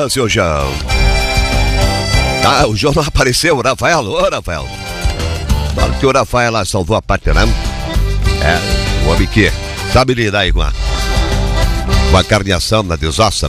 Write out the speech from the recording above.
seu João. Ah, o João não apareceu, o Rafael. Ô, Rafael. Claro que o Rafael lá salvou a pátria, né? É, o homem que sabe lidar aí com a carneação na desossa.